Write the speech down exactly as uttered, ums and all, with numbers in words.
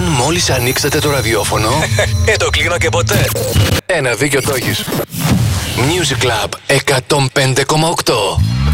Αν μόλις ανοίξατε το ραδιόφωνο, Ε, το κλείνω και ποτέ. ένα δίκιο το έχεις. Music Club εκατόν πέντε κόμμα οκτώ.